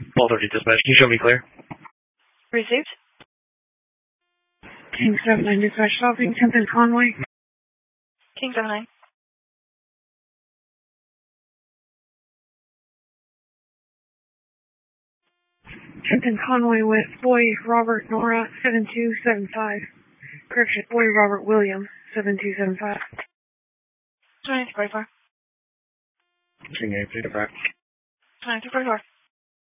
1230 dispatch, can you show me clear? Received. King 79 dispatch, stopping 10th and Conway. King 79. Trenton Conway with Boy Robert Nora 7275. Correction, Boy Robert William 7275. 2244. King 8, take it back. 2244.